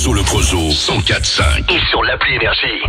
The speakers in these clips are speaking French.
Ozo le Prozo, 104.5. Et sur l'appli Énergie.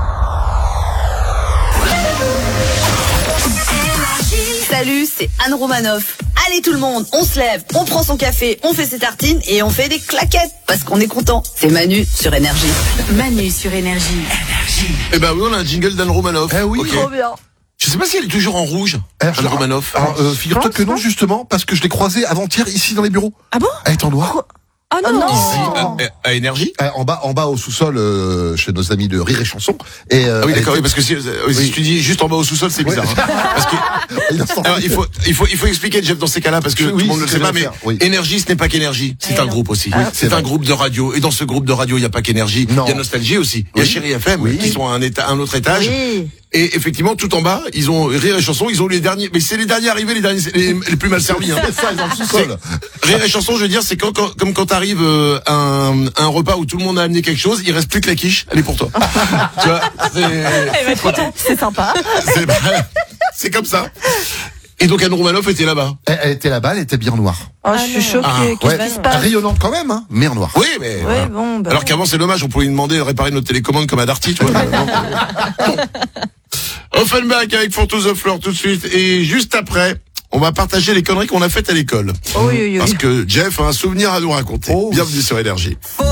Salut, c'est Anne Romanoff. Allez tout le monde, on se lève, on prend son café, on fait ses tartines et on fait des claquettes parce qu'on est content. C'est Manu sur Énergie. Manu sur Énergie. Eh ben oui, on a un jingle d'Anne Romanoff. Eh oui, Ok. Trop bien. Je sais pas si elle est toujours en rouge, Anne Romanoff. Alors, figure-toi que non, justement, parce que je l'ai croisée avant-hier ici dans les bureaux. Ah bon? Elle est en noir. Oh non, À Énergie. En bas au sous-sol, chez nos amis de Rire et Chanson. Et, Ah oui, d'accord, elle oui, parce que si tu dis juste en bas au sous-sol, c'est bizarre. Hein. Parce que, alors, il faut expliquer, Jeff, dans ces cas-là, parce que tout le monde ne le sait pas, mais Énergie, ce n'est pas qu'Énergie. C'est un groupe aussi. C'est un groupe de radio. Et dans ce groupe de radio, il n'y a pas qu'Énergie. Il y a Nostalgie aussi. Il y a Chérie FM, qui sont à un autre étage. Oui. Et effectivement, tout en bas, ils ont Rire et Chanson, ils ont les derniers, mais c'est les derniers arrivés, les plus mal servis, hein. C'est ça, dans le sous-sol. Rire et Chanson, je veux dire, c'est comme quand t'arrives à un repas où tout le monde a amené quelque chose, il reste plus que la quiche, elle est pour toi. Tu vois, c'est sympa. c'est comme ça. Et donc Anne Romanoff était là-bas. Elle était là-bas, elle était bien en noir. Oh, je suis choquée. Ouais, Qu'est-ce qui se passe? rayonnante quand même, hein, mais en noir. Oui, mais. Ouais, bon, bah. Alors qu'avant, c'est dommage, on pouvait lui demander de réparer notre télécommande comme à Darty, tu vois. Offenbach avec For to the Floor tout de suite. Et juste après, on va partager les conneries qu'on a faites à l'école. Oui. Parce que Jeff a un souvenir à nous raconter. Bienvenue sur Énergie.